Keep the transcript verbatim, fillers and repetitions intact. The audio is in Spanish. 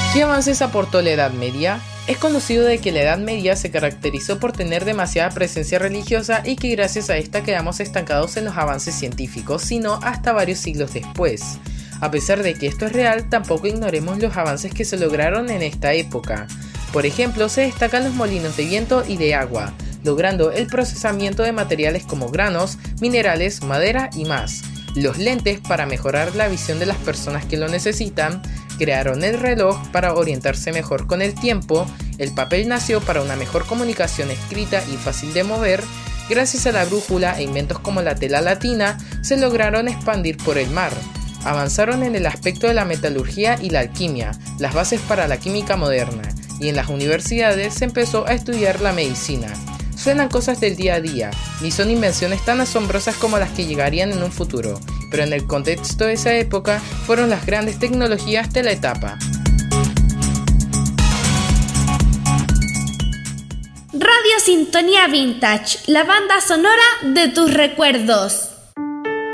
¿Qué avances aportó la Edad Media? Es conocido de que la Edad Media se caracterizó por tener demasiada presencia religiosa y que gracias a esta quedamos estancados en los avances científicos, sino hasta varios siglos después. A pesar de que esto es real, tampoco ignoremos los avances que se lograron en esta época. Por ejemplo, se destacan los molinos de viento y de agua, logrando el procesamiento de materiales como granos, minerales, madera y más. Los lentes para mejorar la visión de las personas que lo necesitan, crearon el reloj para orientarse mejor con el tiempo, el papel nació para una mejor comunicación escrita y fácil de mover, gracias a la brújula e inventos como la tela latina, se lograron expandir por el mar. Avanzaron en el aspecto de la metalurgia y la alquimia, las bases para la química moderna, y en las universidades se empezó a estudiar la medicina. Suenan cosas del día a día, ni son invenciones tan asombrosas como las que llegarían en un futuro, pero en el contexto de esa época fueron las grandes tecnologías de la etapa. Radio Sintonía Vintage, la banda sonora de tus recuerdos.